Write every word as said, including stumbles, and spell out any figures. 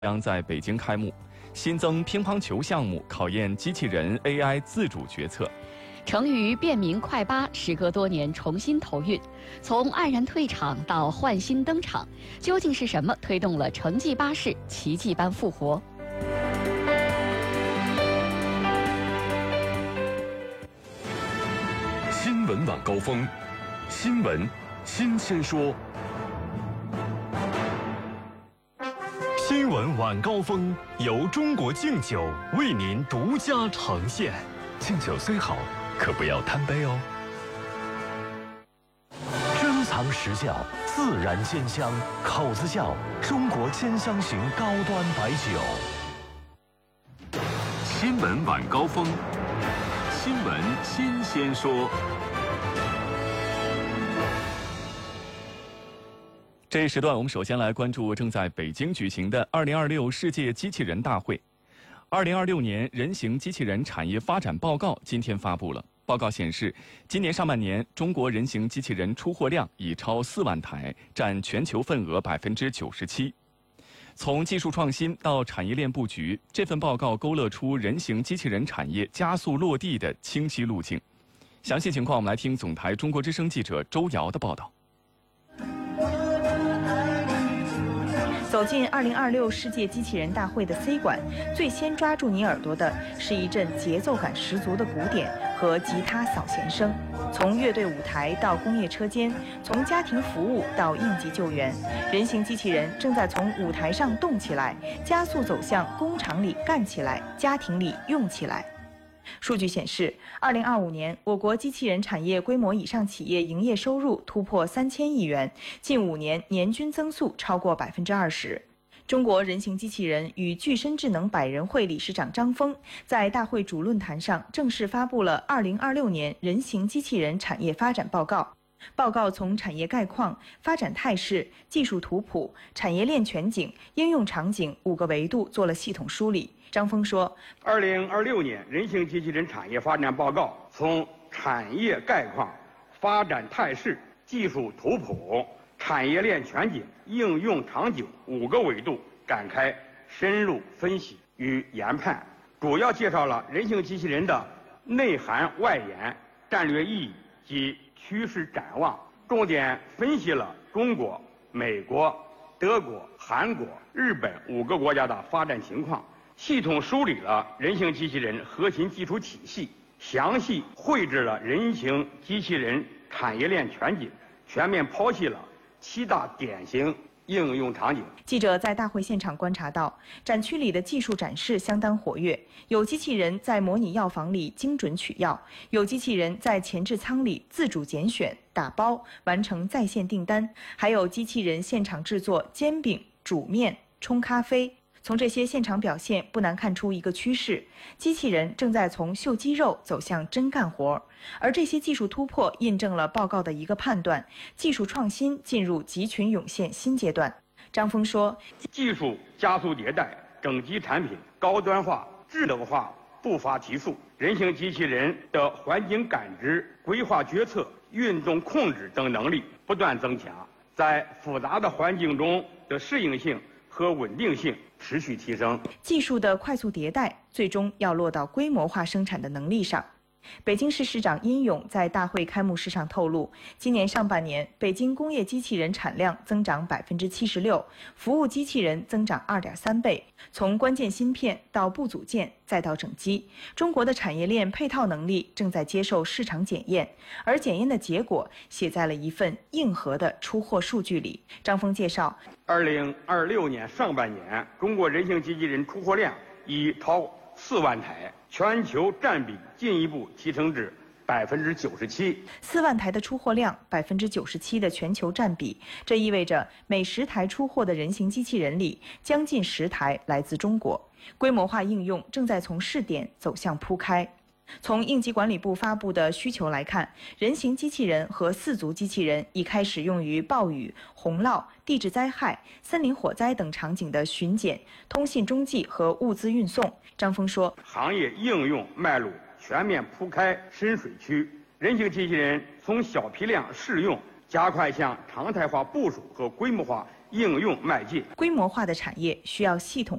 将在北京开幕，新增乒乓球项目，考验机器人 A I 自主决策。 成渝便民快八时隔多年重新投运，从黯然退场到焕新登场，究竟是什么推动了城际巴士奇迹般复活？ 新闻晚高峰，新闻新鲜说。新闻晚高峰由中国敬酒为您独家呈现。敬酒虽好，可不要贪杯哦。珍藏实窖，自然鲜香，口子窖中国兼香型高端白酒。新闻晚高峰，新闻新鲜说。 这一时段，我们首先来关注正在北京举行的二零二六世界机器人大会。二零二六年人形机器人产业发展报告今天发布了。报告显示，今年上半年中国人形机器人出货量已超四万台，占全球份额百分之九十七。从技术创新到产业链布局，这份报告勾勒出人形机器人产业加速落地的清晰路径。详细情况，我们来听总台中国之声记者周瑶的报道。 走进二零二六世界机器人大会的 C 馆，最先抓住你耳朵的是一阵节奏感十足的鼓点和吉他扫弦声。从乐队舞台到工业车间，从家庭服务到应急救援，人形机器人正在从舞台上动起来，加速走向工厂里干起来，家庭里用起来。数据显示，二零二五年我国机器人产业规模以上企业营业收入突破三千亿元，近五年年均增速超过百分之二十。中国人形机器人与具身智能百人会理事长张峰在大会主论坛上正式发布了二零二六年人形机器人产业发展报告。报告从产业概况、发展态势、技术图谱、产业链全景、应用场景五个维度做了系统梳理。张峰说， 二零二六年人形机器人产业发展报告从产业概况、发展态势、技术图谱、产业链全景、应用场景五个维度展开深入分析与研判，主要介绍了人形机器人的内涵外延、战略意义及趋势展望，重点分析了中国、美国、德国、韩国、日本五个国家的发展情况，系统梳理了人形机器人核心技术体系，详细绘制了人形机器人产业链全景，全面剖析了七大典型应用场景。 记者在大会现场观察到，展区里的技术展示相当活跃，有机器人在模拟药房里精准取药，有机器人在前置仓里自主拣选、打包完成在线订单，还有机器人现场制作煎饼、煮面、冲咖啡。从这些现场表现，不难看出一个趋势：机器人正在从秀肌肉走向真干活。而这些技术突破印证了报告的一个判断：技术创新进入集群涌现新阶段。张峰说， 技术加速迭代，整机产品高端化、智能化步伐提速，人形机器人的环境感知、规划决策、运动控制等能力不断增强，在复杂的环境中的适应性和稳定性持续提升。 技术的快速迭代，最终要落到规模化生产的能力上。北京市市长殷勇在大会开幕式上透露，今年上半年北京工业机器人产量增长百分之七十六，服务机器人增长二点三倍。从关键芯片到部组件再到整机，中国的产业链配套能力正在接受市场检验，而检验的结果写在了一份硬核的出货数据里。张峰介绍， 二零二六年上半年，中国人形机器人出货量已超四万台，全球占比进一步提升至百分之九十七。 四万台的出货量，百分之九十七的全球占比，这意味着每十台出货的人形机器人里，将近十台来自中国。规模化应用正在从试点走向铺开。从应急管理部发布的需求来看，人形机器人和四足机器人已开始用于暴雨、洪涝、地质灾害、森林火灾等场景的巡检、通信中继和物资运送。张峰说， 行业应用脉络全面铺开深水区，人形机器人从小批量试用加快向常态化部署和规模化应用迈进。 规模化的产业需要系统